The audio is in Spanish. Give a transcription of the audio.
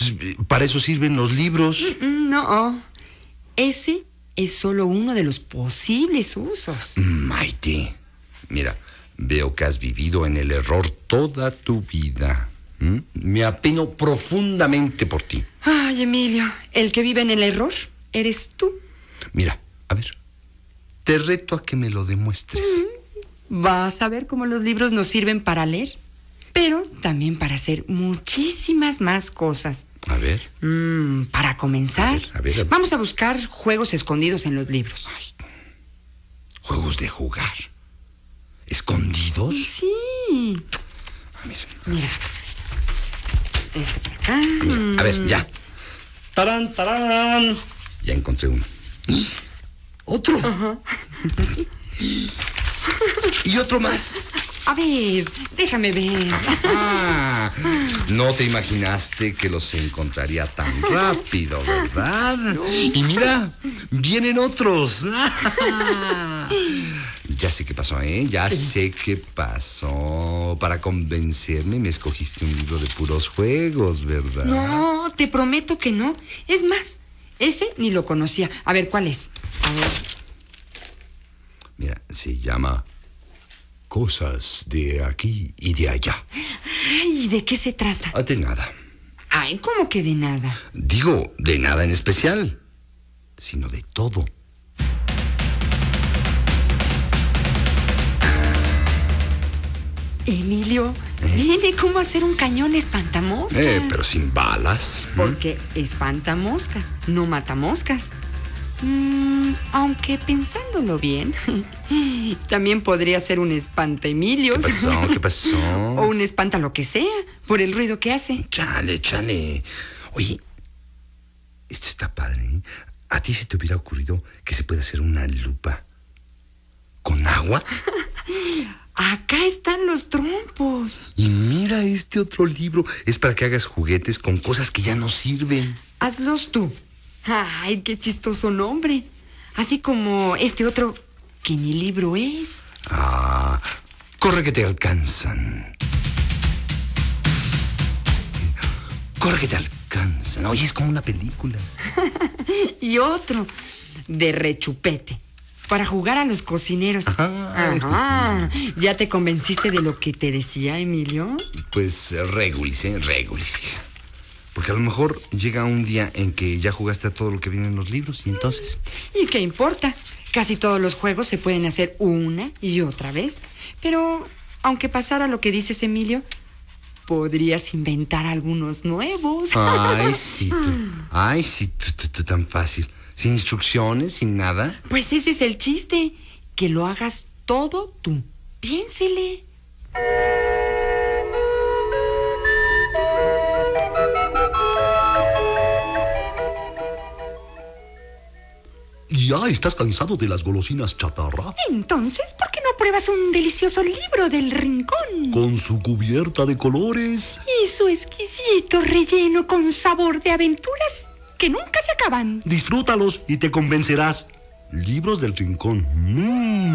Pues, para eso sirven los libros. No, ese es solo uno de los posibles usos. Maite, mira, veo que has vivido en el error toda tu vida. Me apeno profundamente por ti. Ay, Emilio, el que vive en el error eres tú. Mira, a ver, te reto a que me lo demuestres. Vas a ver cómo los libros nos sirven para leer, pero también para hacer muchísimas más cosas. A ver. Para comenzar, A ver. vamos a buscar juegos escondidos en los libros. Ay, juegos de jugar. ¿Escondidos? Sí. Mira. Este por acá. Mira, a ver, ya. ¡Tarán, tarán! Ya encontré uno. ¡Otro! Ajá. Y otro más. A ver, déjame ver. No te imaginaste que los encontraría tan rápido, ¿verdad? No. Y mira, vienen otros. Ya sé qué pasó, ¿eh? Ya sé qué pasó. Para convencerme me escogiste un libro de puros juegos, ¿verdad? No, te prometo que no. Es más, ese ni lo conocía. A ver, ¿cuál es? A ver. Mira, se llama Cosas de aquí y de allá. Ay, ¿de qué se trata? De nada. Ay, ¿cómo que de nada? Digo, de nada en especial, sino de todo. Emilio, viene cómo hacer un cañón espantamoscas. Pero sin balas. Porque espantamoscas, no matamoscas. Aunque pensándolo bien, también podría ser un espanta Emilios. ¿Qué pasó? ¿Qué pasó? O un espanta lo que sea, por el ruido que hace. Chale. Oye, esto está padre, ¿eh? ¿A ti se te hubiera ocurrido que se puede hacer una lupa con agua? Acá están los trompos. Y mira este otro libro. Es para que hagas juguetes con cosas que ya no sirven. Hazlos tú. Ay, qué chistoso nombre. Así como este otro que ni libro es. Corre que te alcanzan. Corre que te alcanzan. Oye, es como una película. Y otro de rechupete, para jugar a los cocineros. Ajá. ¿Ya te convenciste de lo que te decía, Emilio? Pues regulis, hija. Porque a lo mejor llega un día en que ya jugaste a todo lo que viene en los libros y entonces... ¿Y qué importa? Casi todos los juegos se pueden hacer una y otra vez. Pero, aunque pasara lo que dices, Emilio, podrías inventar algunos nuevos. Ay, sí, tú tan fácil. Sin instrucciones, sin nada. Pues ese es el chiste, que lo hagas todo tú. Piénsele. ¿Ya estás cansado de las golosinas chatarra? Entonces, ¿por qué no pruebas un delicioso libro del Rincón? Con su cubierta de colores. Y su exquisito relleno con sabor de aventuras que nunca se acaban. Disfrútalos y te convencerás. Libros del Rincón.